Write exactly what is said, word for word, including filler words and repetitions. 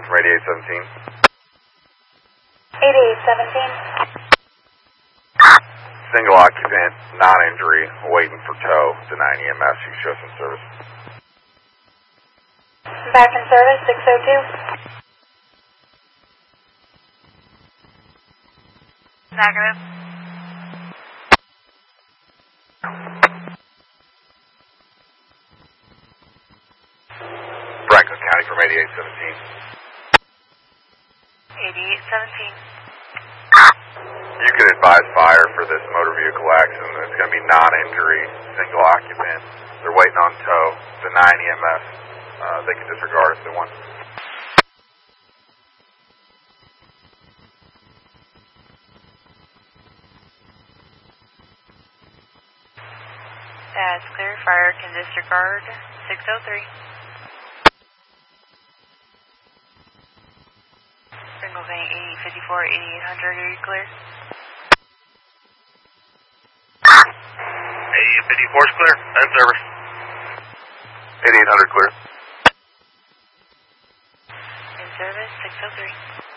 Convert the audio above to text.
from eighty-eight seventeen. eighty-eight seventeen. Single occupant, non-injury, waiting for tow, denying E M S. You show some service. Back in service, six oh two. Negative. Franklin County from eighty-eight seventeen. eighty-eight seventeen. You can advise fire for this motor vehicle accident. It's going to be non-injury, single occupant. They're waiting on tow, denying E M S. Uh, they can disregard if they want. That's clear. Fire can disregard. six oh three. Single vein eighty fifty-four, eighty-eight hundred. Are you clear? eighty-eight fifty-four is clear. End service. eighty-eight hundred clear. In service, six oh three.